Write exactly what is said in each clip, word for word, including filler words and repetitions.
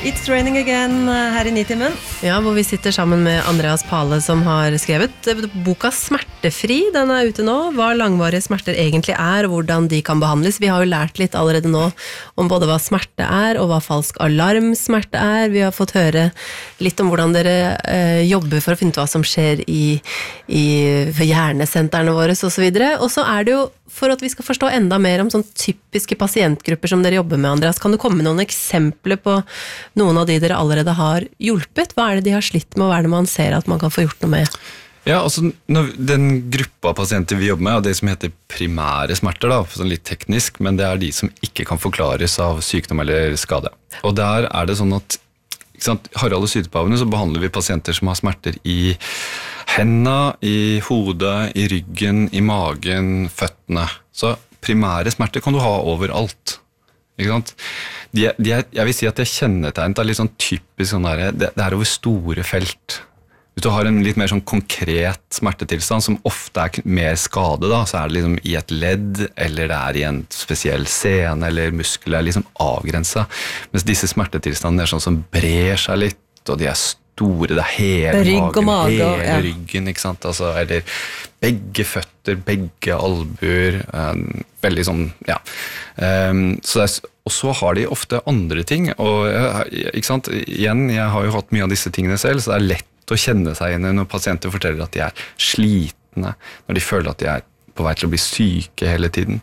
It's Raining Again her i Nitimen. Ja, hvor vi sitter sammen med Andreas Pale som har skrevet boka Smertefri. Den er ute nå. Hva langvarige smerter egentlig er, og hvordan de kan behandles. Vi har jo lært litt allerede nå om både hva smerte er, og hva falsk alarmsmerte er. Vi har fått høre litt om hvordan dere eh, jobber for å finne ut hva som skjer i, i hjernesentrene våre, og så videre. Og så er det jo, for at vi skal forstå enda mer om sånn typiske pasientgrupper som dere jobber med, Andreas, kan du komme med noen eksempler på noen av de dere allerede har hjulpet? Hva er det de har slitt med, og hva er det man ser at man kan få gjort noe med? Ja, altså den gruppa pasienter vi jobber med er det som heter primære smerter, da, sånn litt teknisk, men det er de som ikke kan forklares av sykdom eller skade. Og der er det sånn at ikke sant, Harald og sydeopphavene så behandler vi pasienter som har smerter i hendene, i hodet, i ryggen, i magen, føttene. Så primære smerter kan du ha overalt. Ikke sant? De, de er, jeg vil si at det er kjennetegnet av litt sånn typisk sånn der, det, det er over store felt. Hvis du har en litt mer sånn konkret smertetilstand som ofte er mer skade, da, så er det liksom i et ledd, eller det er i en spesiell sene eller muskel er liksom avgrenset. Mens disse smertetilstandene er sånn som brer seg litt, og de er store, det er hele Rygg og magen, mage, hele ja. ryggen, ikke sant? Altså, eller begge føtter, begge albuer, um, veldig sånn, ja. Um, så det er, og så har de ofte andre ting, og ikke sant? Igjen, jeg har jo hatt mye av disse tingene selv, så det er lett å kjenne seg igjen når pasienter forteller at de er slitne, når de føler at de er på vei til å bli syke hele tiden.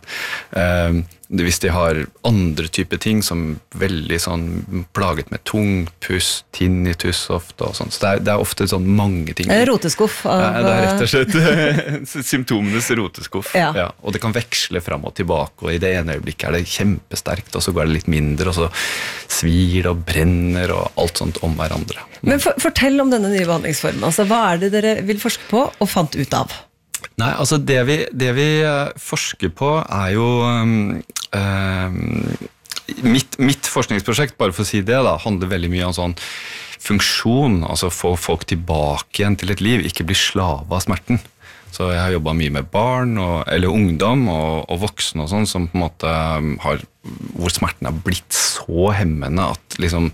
Um, hvis de har andre typer ting som veldig sånn plaget med tungpust, tinnitus ofte og sånn. Så det er, det er ofte sånn mange ting. Roteskuff av... Ja, det er rett og slett symptomenes roteskuff. Ja. Ja, og det kan veksle fram og tilbake, og i det ene øyeblikket er det kjempesterkt, og så går det litt mindre, og så svir det og brenner og alt sånt om hverandre. Men for, fortell om denne nye behandlingsformen. Altså, hva er det dere vil forske på og fant ut av? Nei, altså det vi, det vi forsker på er jo um, um, mitt, mitt forskningsprosjekt, bare for å si det da, handler veldig mye om sånn funksjon, altså få folk tilbake igjen til et liv, ikke bli slave av smerten. Så jeg har jobbet mye med barn, og, eller ungdom og, og voksne og sånn, som på en måte har, hvor smerten har blitt så hemmende at liksom,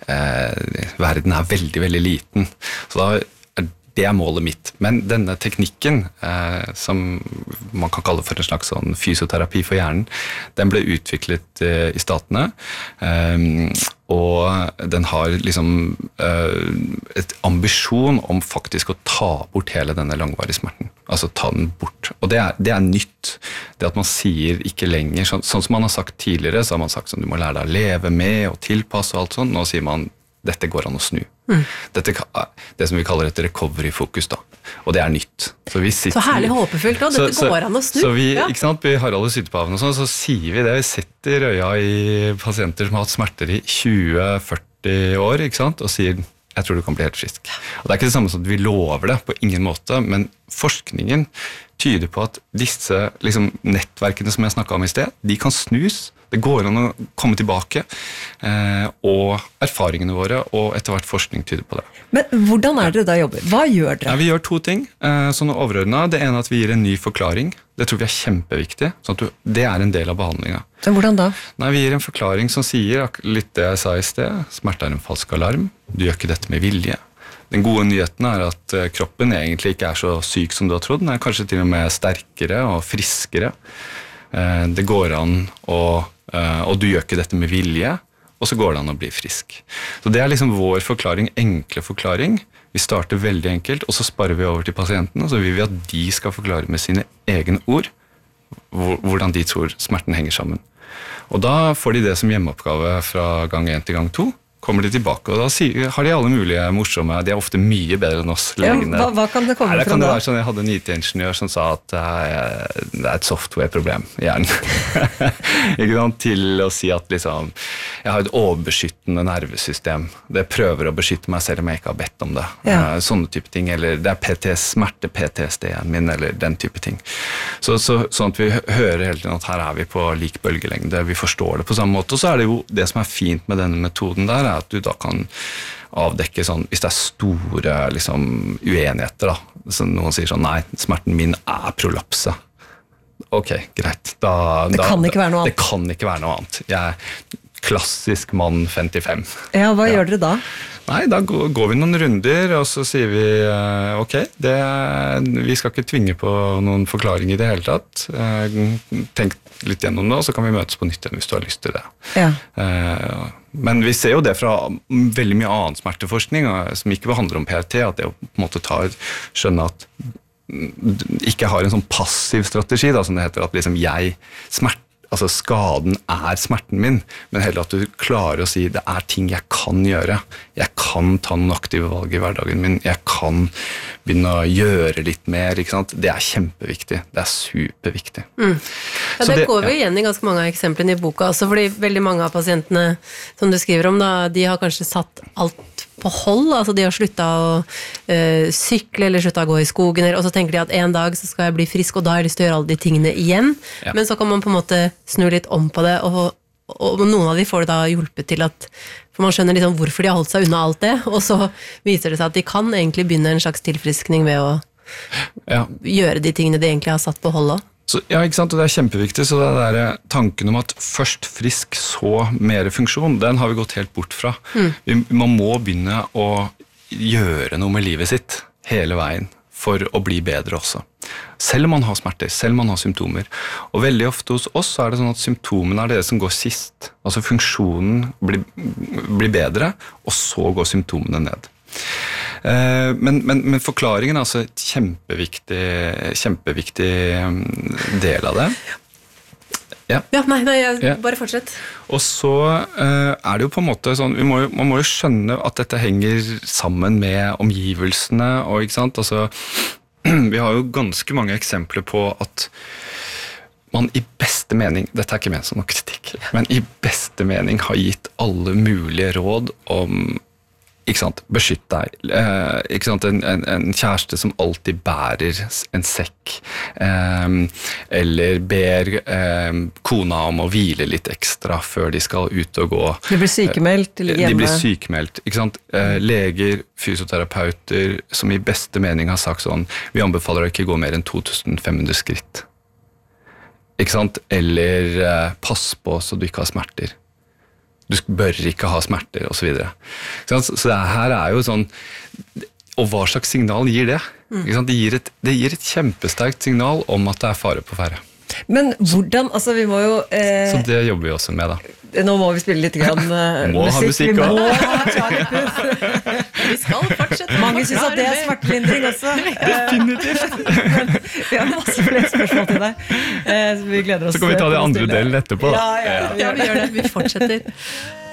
eh, verden er veldig, veldig liten. Så da det er målet mitt. Men denne teknikken, eh, som man kan kalle for en slags sånn fysioterapi for hjernen, den ble utviklet eh, i statene, eh, og den har liksom eh, et ambisjon om faktisk å ta bort hele denne langvarige smerten. Altså ta den bort. Og det er, det er nytt. Det at man sier ikke lenger, sånn, sånn som man har sagt tidligere, så har man sagt sånn, du må lære deg å leve med og tilpasse og alt sånt. Nå sier man, dette går an å snu. Mm. Dette er det som vi kaller et recovery-fokus da, og det er nytt. Så, vi sitter, så herlig håpefullt da, dette så, går an å snu. Så vi, ja. ikke sant, vi Harald og sydeopphavene og sånn, så sier vi det, vi setter øya i pasienter som har hatt smerter i tjue til førti år, ikke sant, og sier, jeg tror du kan bli helt frisk. Og det er ikke det samme som at vi lover det, på ingen måte, men forskningen tyder på at disse liksom, nettverkene som jeg snakket om i sted, de kan snus. Det går an å komme tilbake, eh, og erfaringene våre, og etter hvert forskning tyder på det. Men hvordan er dere da jobber? Hva gjør dere? Ja, vi gjør to ting, eh, sånn overordnet. Det ene er at vi gir en ny forklaring. Det tror vi er kjempeviktig, sånn at du, det er en del av behandlingen. Men hvordan da? Nei, vi gir en forklaring som sier litt det jeg sa i sted. Smerte er en falsk alarm. Du gjør ikke dette med vilje. Den gode nyheten er at kroppen egentlig ikke er så syk som du har trodd. Den er kanskje til og med sterkere og friskere. Eh, det går an å Uh, og du gjør ikke dette med vilje, og så går det an å bli frisk. Så det er liksom vår forklaring, enkle forklaring. Vi starter veldig enkelt, og så sparer vi over til pasienten, og så vil vi at de skal forklare med sine egne ord hvordan de tror smerten henger sammen. Og da får de det som hjemmeoppgave fra gang én til gang to, kommer de tilbake, og da har de alle mulige morsomme, de er ofte mye bedre enn oss legene. Ja, hva, hva kan det komme Nei, det fra kan det da? være sånn, jeg hadde en I T-ingeniør som sa at uh, det er et software-problem i hjernen. Ikke sant? Til å si at liksom, jeg har et overbeskyttende nervesystem. Det prøver å beskytte meg selv om jeg ikke har bedt om det. Ja. Uh, sånne type ting, eller det er P T S, smerte P T S D-en min, eller den type ting. Så, så, sånn at vi hører hele tiden at her er vi på lik bølgelengde, vi forstår det på samme måte, og så er det jo det som er fint med denne metoden der, at du da kan avdekke sånn, hvis det er store liksom, uenigheter da, så noen sier sånn, nei, smerten min er prolapse. Ok, greit. Da, det da, kan ikke være noe annet. Det kan ikke være noe annet. Jeg klassisk mann femtifem. Ja, hva gjør dere da? Nei, da går vi noen runder, og så sier vi ok, det, vi skal ikke tvinge på noen forklaring i det hele tatt. Tenk litt gjennom det, og så kan vi møtes på nytt igjen hvis du har lyst til det. Ja. Men vi ser jo det fra veldig mye annen smerteforskning, som ikke handler om P R T, at det å på en måte ta, skjønne at ikke har en sånn passiv strategi, da, som det heter, at liksom jeg smerte, altså skaden er smerten min, men heller at du klarer å si det er ting jeg kan gjøre. Jeg kan ta noen aktive valg i hverdagen min. Jeg kan begynne å gjøre litt mer, ikke sant? Det er kjempeviktig. Det er superviktig. Mm. Ja, det, det går vi ja. igjen i ganske mange av eksemplene i boka, også fordi veldig mange av pasientene som du skriver om, da, de har kanskje satt alt på hold, altså de har sluttet å øh, sykle eller sluttet å gå i skogen, og så tenker de at en dag så skal jeg bli frisk, og da har jeg lyst til å gjøre alle de tingene igjen, ja. Men så kan man på en måte snu litt om på det, og, og noen av de får det da hjulpet til at, for man skjønner liksom hvorfor de har holdt seg unna alt det, og så viser det seg at de kan egentlig begynne en slags tilfriskning ved å ja. gjøre de tingene de egentlig har satt på hold også. Så, ja, ikke sant, og det er kjempeviktig, så det der tanken om at først frisk, så mer funksjon, den har vi gått helt bort fra. Mm. Vi, man må begynne å gjøre noe med livet sitt hele veien for å bli bedre også. Selv om man har smerter, selv om man har symptomer. Og veldig ofte hos oss så er det sånn at symptomene er det som går sist. Altså funksjonen blir, blir bedre, og så går symptomene ned. Men, men, men forklaringen er altså et kjempeviktig, kjempeviktig del av det. Ja, ja nei, nei, jeg, bare fortsett. Og så uh, er det jo på en måte sånn, vi må jo, man må jo skjønne at dette henger sammen med omgivelsene, og ikke sant, altså, vi har jo ganske mange eksempler på at man i beste mening, dette er ikke ment som noe kritikk, men i beste mening har gitt alle mulige råd om ikke sant, beskytt deg, eh, ikke sant, en, en, en kjæreste som alltid bærer en sekk, eh, eller ber eh, kona om å hvile litt ekstra før de skal ut og gå. De blir sykemeldt, eller hjemme. De blir sykemeldt, ikke sant. Eh, leger, fysioterapeuter, som i beste mening har sagt sånn, vi anbefaler deg ikke gå mer enn to tusen fem hundre skritt. Ikke sant? Eller eh, pass på så du ikke har smerter. Du bør ikke ha smerter, og så videre. Så det her er jo sånn, og hva slags signal gir det? Mm. Det, gir et, det gir et kjempesterkt signal om at det er fare på ferde. Men hvordan, altså vi må jo... Eh, så det jobber vi også med da. Nå må vi spille litt grann uh, må musikk. Ha musikk vi også. må ha klarhet. Vi skal fortsette. Mange synes at det er smertelindring også. Definitivt. Men vi har masse flere spørsmål til deg. Uh, så vi gleder oss. Så kan vi ta det andre delen etterpå. Ja, ja, ja, vi gjør det. Vi fortsetter.